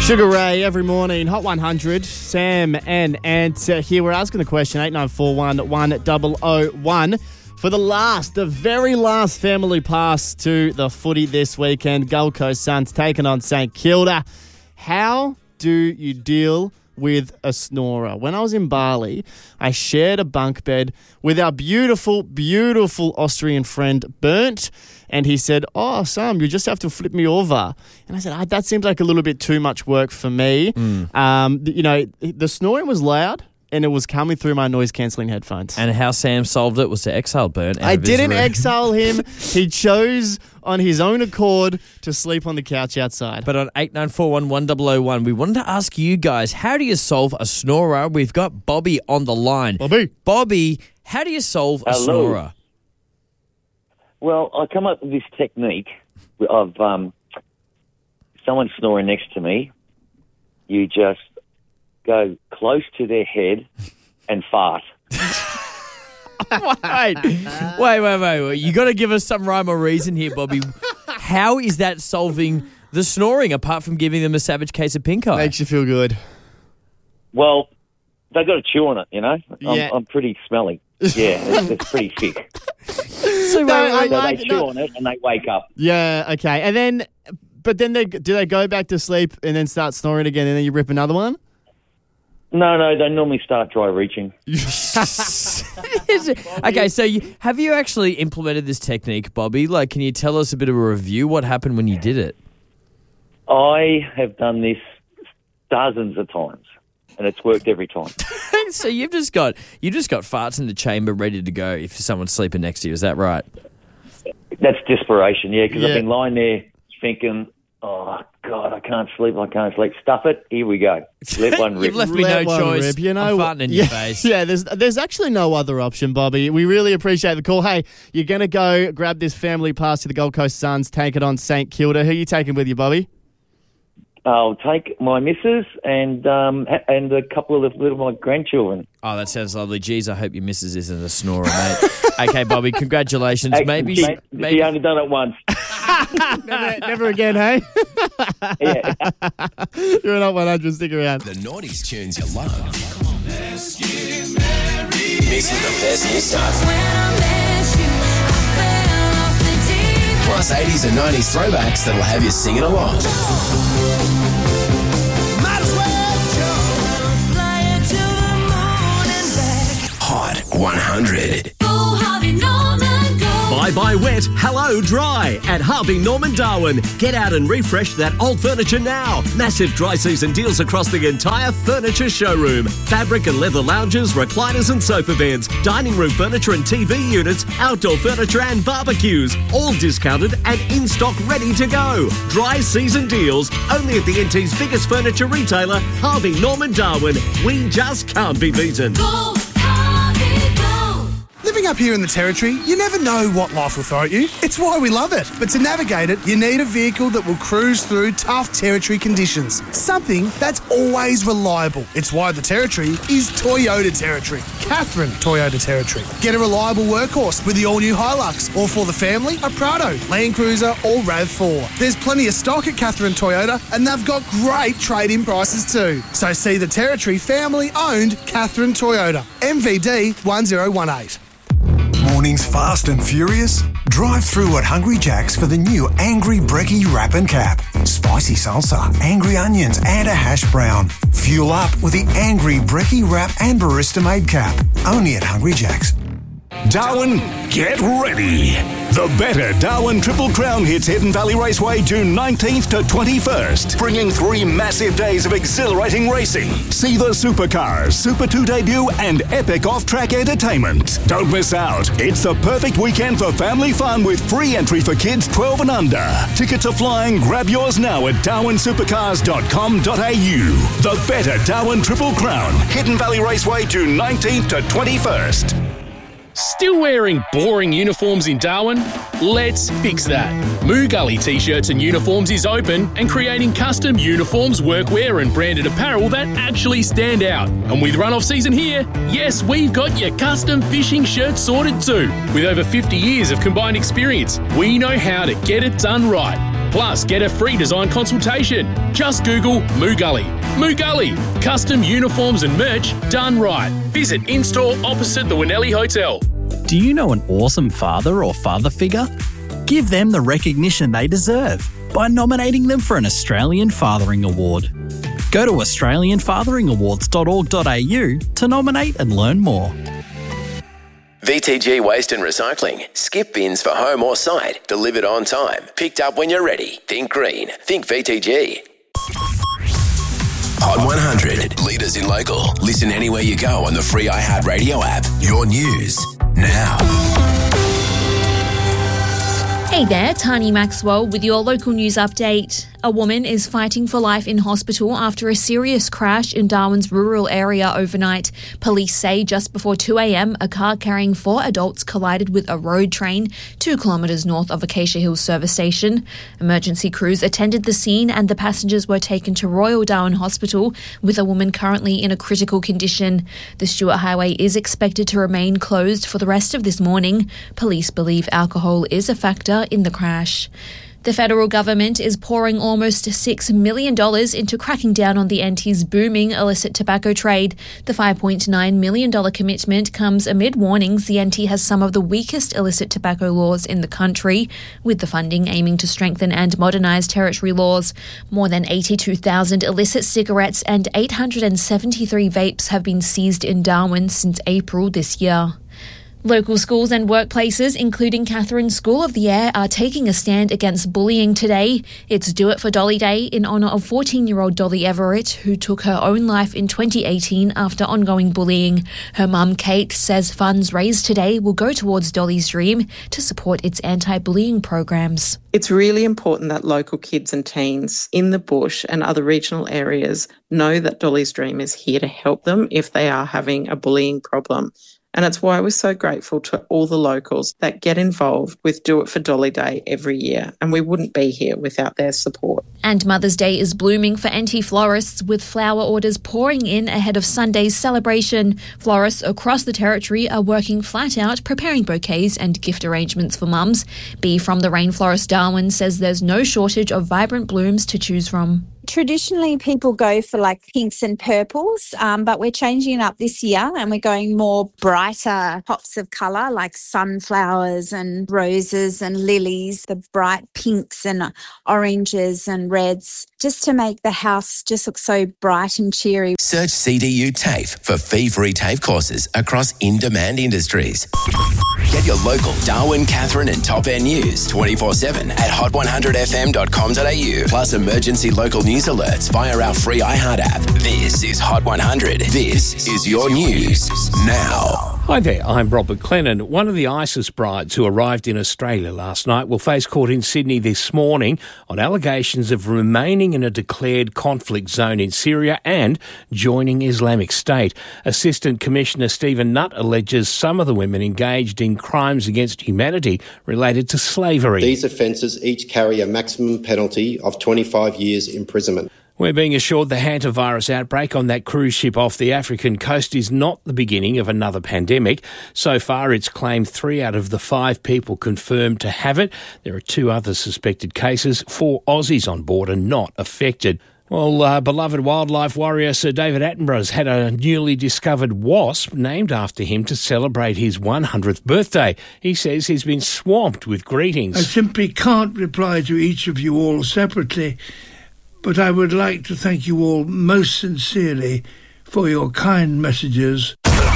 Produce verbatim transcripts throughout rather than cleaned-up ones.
Sugar Ray every morning, Hot one hundred. Sam and Ant uh, here. We're asking the question, eight nine four one, one zero zero one. For the last, the very last family pass to the footy this weekend, Gold Coast Suns taking on St Kilda. How do you deal with a snorer? When I was in Bali, I shared a bunk bed with our beautiful, beautiful Austrian friend, Bernd. And he said, oh, Sam, you just have to flip me over. And I said, oh, that seems like a little bit too much work for me. Mm. Um, you know, the snoring was loud and it was coming through my noise-cancelling headphones. And how Sam solved it was to exile Bernd. I didn't exile him. He chose on his own accord to sleep on the couch outside. But on eight nine four one, one zero zero one, we wanted to ask you guys, how do you solve a snorer? We've got Bobby on the line. Bobby. Bobby, how do you solve a Hello. snorer? Well, I come up with this technique of um, someone snoring next to me. You just go close to their head and fart. wait, wait, wait, wait, wait. You got to give us some rhyme or reason here, Bobby. How is that solving the snoring, apart from giving them a savage case of pink eye? Makes you feel good. Well, they got to chew on it, you know. Yeah. I'm, I'm pretty smelly. Yeah, it's, it's pretty thick. So, So I they like, chew no. on it and they wake up. Yeah, okay. And then, but then they do they go back to sleep and then start snoring again and then you rip another one? No, no, they normally start dry reaching. Okay, so you, have you actually implemented this technique, Bobby? Like, can you tell us a bit of a review? What happened when you did it? I have done this dozens of times, and it's worked every time. So you've just got you just got farts in the chamber ready to go if someone's sleeping next to you. Is that right? That's desperation, yeah, because Yeah. I've been lying there thinking, oh, God, I can't sleep, I can't sleep. Stuff it, here we go. Let one rip. You've left me Let no one choice. rip, you know, I'm farting in yeah, your face. Yeah, there's there's actually no other option, Bobby. We really appreciate the call. Hey, you're going to go grab this family pass to the Gold Coast Suns, take it on St Kilda. Who are you taking with you, Bobby? I'll take my missus and um, ha- and a couple of little my grandchildren. Oh, that sounds lovely. Geez, I hope your missus isn't a snorer, mate. Okay, Bobby, congratulations. Hey, maybe, mate, maybe She only done it once. never, never again, hey? Yeah. You're an Hot one hundred. Stick around. The noughties tunes you love. Mixing the best new stuff. Plus eighties and nineties throwbacks that'll have you singing along. Hot one hundred. Bye bye wet, hello dry at Harvey Norman Darwin. Get out and refresh that old furniture now. Massive dry season deals across the entire furniture showroom. Fabric and leather lounges, recliners and sofa beds, dining room furniture and T V units, outdoor furniture and barbecues. All discounted and in stock ready to go. Dry season deals only at the N T's biggest furniture retailer, Harvey Norman Darwin. We just can't be beaten. Living up here in the Territory, you never know what life will throw at you. It's why we love it. But to navigate it, you need a vehicle that will cruise through tough Territory conditions. Something that's always reliable. It's why the Territory is Toyota Territory. Catherine Toyota Territory. Get a reliable workhorse with the all-new Hilux, or for the family, a Prado, Land Cruiser or RAV four. There's plenty of stock at Catherine Toyota, and they've got great trade-in prices too. So see the Territory family-owned Catherine Toyota. M V D one zero one eight. Mornings fast and furious? Drive through at Hungry Jack's for the new Angry Brekkie Wrap and Cap. Spicy salsa, angry onions and a hash brown. Fuel up with the Angry Brekkie Wrap and Barista Made Cap. Only at Hungry Jack's. Darwin, get ready. The better Darwin Triple Crown hits Hidden Valley Raceway June nineteenth to twenty-first, bringing three massive days of exhilarating racing. See the supercars, Super two debut and epic off-track entertainment. Don't miss out. It's the perfect weekend for family fun with free entry for kids twelve and under. Tickets are flying. Grab yours now at darwin supercars dot com dot a u. The better Darwin Triple Crown, Hidden Valley Raceway June nineteenth to twenty-first. Still wearing boring uniforms in Darwin? Let's fix that. Moo Gully T-shirts and uniforms is open and creating custom uniforms, workwear and branded apparel that actually stand out. And with run-off season here, yes, we've got your custom fishing shirt sorted too. With over fifty years of combined experience, we know how to get it done right. Plus, get a free design consultation. Just Google Moo Gully. Moo Gully, custom uniforms and merch done right. Visit in-store opposite the Winnelli Hotel. Do you know an awesome father or father figure? Give them the recognition they deserve by nominating them for an Australian Fathering Award. Go to australian fathering awards dot org dot a u to nominate and learn more. V T G Waste and Recycling. Skip bins for home or site. Delivered on time. Picked up when you're ready. Think green. Think V T G. Hot one hundred. Leaders in local. Listen anywhere you go on the free iHeartRadio app. Your news now. Hey there, Tani Maxwell with your local news update. A woman is fighting for life in hospital after a serious crash in Darwin's rural area overnight. Police say just before two a.m, a car carrying four adults collided with a road train two kilometres north of Acacia Hills service station. Emergency crews attended the scene and the passengers were taken to Royal Darwin Hospital with a woman currently in a critical condition. The Stuart Highway is expected to remain closed for the rest of this morning. Police believe alcohol is a factor in the crash. The federal government is pouring almost six million dollars into cracking down on the N T's booming illicit tobacco trade. The five point nine million dollars commitment comes amid warnings the N T has some of the weakest illicit tobacco laws in the country, with the funding aiming to strengthen and modernise territory laws. More than eighty-two thousand illicit cigarettes and eight hundred seventy-three vapes have been seized in Darwin since April this year. Local schools and workplaces, including Catherine's School of the Air, are taking a stand against bullying today. It's Do It for Dolly Day in honour of fourteen-year-old Dolly Everett, who took her own life in twenty eighteen after ongoing bullying. Her mum, Kate, says funds raised today will go towards Dolly's dream to support its anti-bullying programs. It's really important that local kids and teens in the bush and other regional areas know that Dolly's Dream is here to help them if they are having a bullying problem. And it's why we're so grateful to all the locals that get involved with Do It for Dolly Day every year. And we wouldn't be here without their support. And Mother's Day is blooming for N T florists, with flower orders pouring in ahead of Sunday's celebration. Florists across the territory are working flat out, preparing bouquets and gift arrangements for mums. Bee from the Rainforest Darwin says there's no shortage of vibrant blooms to choose from. Traditionally, people go for like pinks and purples, um, but we're changing it up this year and we're going more brighter pops of colour like sunflowers and roses and lilies, the bright pinks and oranges and reds, just to make the house just look so bright and cheery. Search C D U TAFE for fee-free TAFE courses across in-demand industries. Get your local Darwin, Catherine and Top End news twenty-four seven at hot one hundred f m dot com dot a u, plus emergency local news alerts via our free iHeart app. This is Hot one hundred. This is your news now. Hi there, I'm Robert Clennon. One of the ISIS brides who arrived in Australia last night will face court in Sydney this morning on allegations of remaining in a declared conflict zone in Syria and joining Islamic State. Assistant Commissioner Stephen Nutt alleges some of the women engaged in crimes against humanity related to slavery. These offences each carry a maximum penalty of twenty-five years imprisonment. We're being assured the hantavirus outbreak on that cruise ship off the African coast is not the beginning of another pandemic. So far, it's claimed three out of the five people confirmed to have it. There are two other suspected cases. Four Aussies on board are not affected. Well, uh, beloved wildlife warrior Sir David Attenborough's had a newly discovered wasp named after him to celebrate his one hundredth birthday. He says he's been swamped with greetings. I simply can't reply to each of you all separately, but I would like to thank you all most sincerely for your kind messages.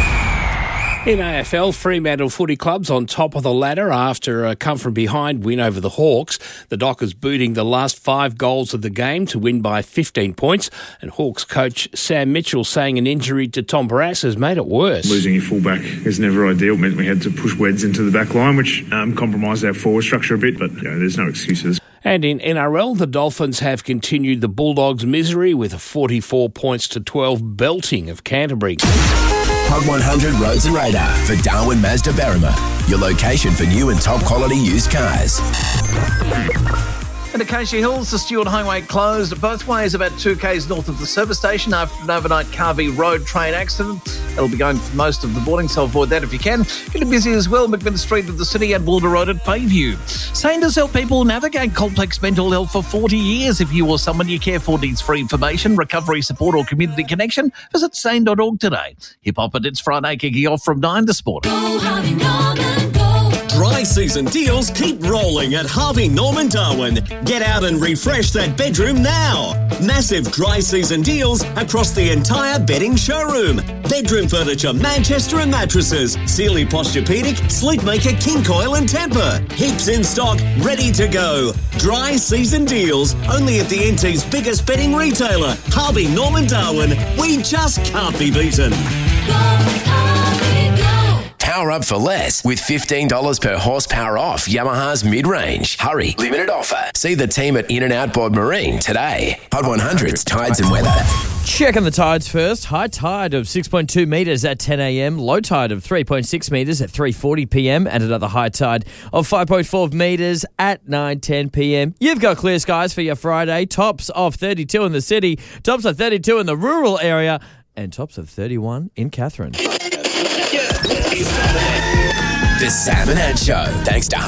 In A F L, Fremantle Footy Club's on top of the ladder after a come-from-behind win over the Hawks. The Dockers booting the last five goals of the game to win by fifteen points, and Hawks coach Sam Mitchell saying an injury to Tom Barrass has made it worse. Losing your fullback is never ideal. It meant we had to push Weds into the back line, which um, compromised our forward structure a bit, but you know, there's no excuses. And in N R L, the Dolphins have continued the Bulldogs' misery with a forty-four points to twelve belting of Canterbury. Hot one hundred Roads and Radar for Darwin Mazda Berrima, your location for new and top quality used cars. In Acacia Hills, the Stewart Highway closed both ways about two k's north of the service station after an overnight Carvey Road train accident. It'll be going for most of the morning, so avoid that if you can. Getting busy as well, McMinn Street of the City and Boulder Road at Bayview. Sane help people navigate complex mental health for forty years. If you or someone you care for needs free information, recovery support or community connection, visit sane dot org today. Hip Hop and It's Friday kicking off from nine to sport. Dry season deals keep rolling at Harvey Norman Darwin. Get out and refresh that bedroom now. Massive dry season deals across the entire bedding showroom. Bedroom furniture, Manchester and mattresses, Sealy Posturepedic, Sleepmaker, King Coil and Temper. Heaps in stock, ready to go. Dry season deals only at the N T's biggest bedding retailer, Harvey Norman Darwin. We just can't be beaten. Power up for less with fifteen dollars per horsepower off Yamaha's mid-range. Hurry, limited offer. See the team at In and Out Board Marine today. Hot one hundred's tides and weather. Checking the tides first. High tide of six point two metres at ten a.m. Low tide of three point six metres at three forty p.m. and another high tide of five point four metres at nine ten p.m. You've got clear skies for your Friday. Tops of thirty-two in the city, tops of thirty-two in the rural area, and tops of thirty-one in Catherine. The Sam and Ant Show, thanks to